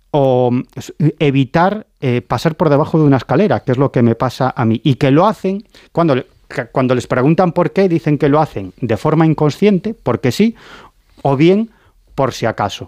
o evitar pasar por debajo de una escalera, que es lo que me pasa a mí. Y que lo hacen, cuando les preguntan por qué, dicen que lo hacen de forma inconsciente, porque sí, o bien por si acaso.